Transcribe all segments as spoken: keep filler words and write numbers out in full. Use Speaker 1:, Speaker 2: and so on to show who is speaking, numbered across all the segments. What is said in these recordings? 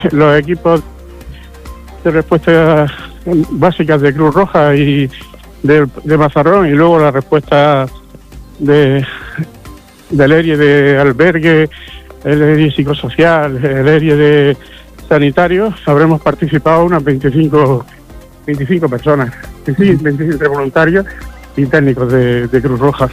Speaker 1: Los equipos de respuesta básicas de Cruz Roja y de, de Mazarrón, y luego la respuesta de del área de albergue, el área psicosocial, el área de sanitario, habremos participado unas veinticinco, veinticinco personas, veinticinco voluntarios y técnicos de, de Cruz Roja.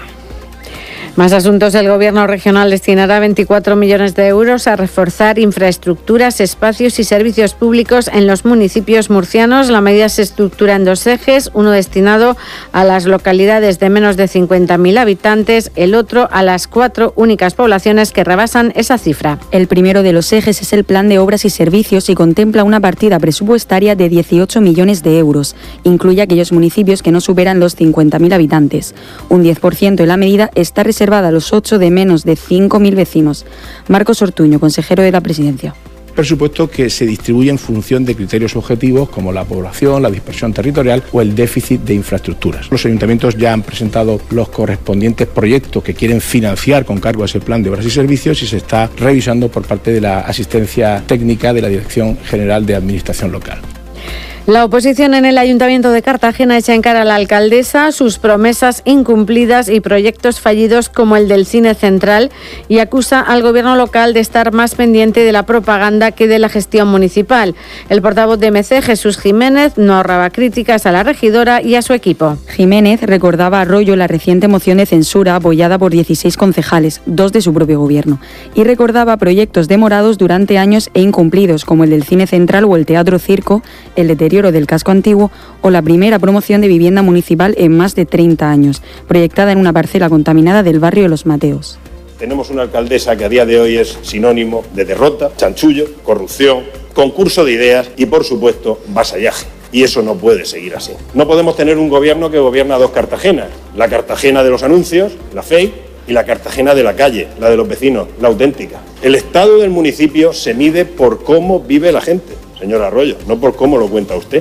Speaker 2: Más asuntos. El Gobierno regional destinará veinticuatro millones de euros a reforzar infraestructuras, espacios y servicios públicos en los municipios murcianos. La medida se estructura en dos ejes, uno destinado a las localidades de menos de cincuenta mil habitantes, el otro a las cuatro únicas poblaciones que rebasan esa cifra.
Speaker 3: El primero de los ejes es el Plan de Obras y Servicios y contempla una partida presupuestaria de dieciocho millones de euros. Incluye aquellos municipios que no superan los cincuenta mil habitantes. Un diez por ciento de la medida está reservada a los ocho de menos de cinco mil vecinos. Marcos Ortuño, consejero de la Presidencia.
Speaker 4: Presupuesto que se distribuye en función de criterios objetivos como la población, la dispersión territorial o el déficit de infraestructuras. Los ayuntamientos ya han presentado los correspondientes proyectos que quieren financiar con cargo a ese plan de obras y servicios y se está revisando por parte de la asistencia técnica de la Dirección General de Administración Local.
Speaker 2: La oposición en el Ayuntamiento de Cartagena echa en cara a la alcaldesa sus promesas incumplidas y proyectos fallidos como el del cine central y acusa al gobierno local de estar más pendiente de la propaganda que de la gestión municipal. El portavoz de M C, Jesús Jiménez, no ahorraba críticas a la regidora y a su equipo.
Speaker 3: Jiménez recordaba a Arroyo la reciente moción de censura apoyada por dieciséis concejales, dos de su propio gobierno, y recordaba proyectos demorados durante años e incumplidos como el del cine central o el teatro circo, el deterioro del casco antiguo o la primera promoción de vivienda municipal en más de treinta años, proyectada en una parcela contaminada del barrio de Los Mateos.
Speaker 5: Tenemos una alcaldesa que a día de hoy es sinónimo de derrota, chanchullo, corrupción, concurso de ideas y, por supuesto, vasallaje. Y eso no puede seguir así. No podemos tener un gobierno que gobierna dos Cartagenas. La Cartagena de los anuncios, la fake, y la Cartagena de la calle, la de los vecinos, la auténtica. El estado del municipio se mide por cómo vive la gente, señor Arroyo, no por cómo lo cuenta usted.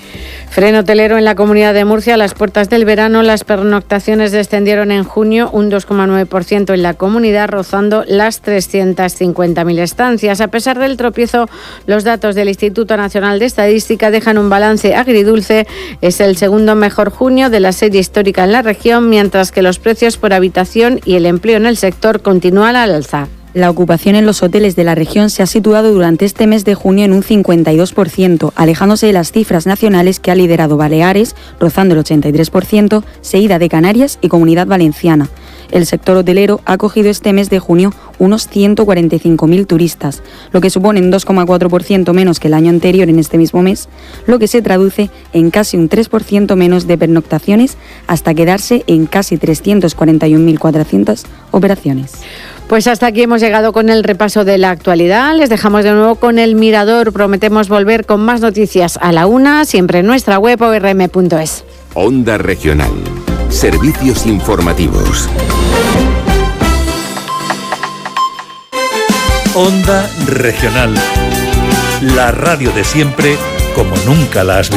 Speaker 2: Freno hotelero en la Comunidad de Murcia. A las puertas del verano, las pernoctaciones descendieron en junio un dos coma nueve por ciento en la comunidad, rozando las trescientas cincuenta mil estancias. A pesar del tropiezo, los datos del Instituto Nacional de Estadística dejan un balance agridulce. Es el segundo mejor junio de la serie histórica en la región, mientras que los precios por habitación y el empleo en el sector continúan al alza.
Speaker 3: La ocupación en los hoteles de la región se ha situado durante este mes de junio en un cincuenta y dos por ciento, alejándose de las cifras nacionales que ha liderado Baleares, rozando el ochenta y tres por ciento, seguida de Canarias y Comunidad Valenciana. El sector hotelero ha acogido este mes de junio unos ciento cuarenta y cinco mil turistas, lo que supone un dos coma cuatro por ciento menos que el año anterior en este mismo mes, lo que se traduce en casi un tres por ciento menos de pernoctaciones, hasta quedarse en casi trescientas cuarenta y una mil cuatrocientas operaciones.
Speaker 2: Pues hasta aquí hemos llegado con el repaso de la actualidad. Les dejamos de nuevo con El Mirador. Prometemos volver con más noticias a la una, siempre en nuestra web o r m punto es.
Speaker 6: Onda Regional. Servicios informativos.
Speaker 7: Onda Regional. La radio de siempre como nunca la has visto.